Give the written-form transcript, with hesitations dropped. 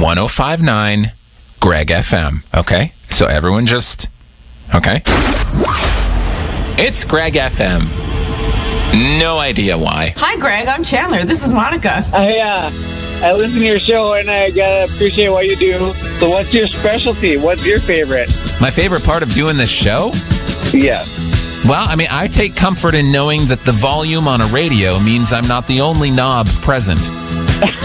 1059 Greg FM. Okay? So everyone just... Okay? It's Greg FM. No idea why. Hi, Greg. I'm Chandler. This is Monica. I listen to your show, and I gotta appreciate what you do. So what's your specialty? What's your favorite? My favorite part of doing this show? Yes. Well, I take comfort in knowing that the volume on a radio means I'm not the only knob present.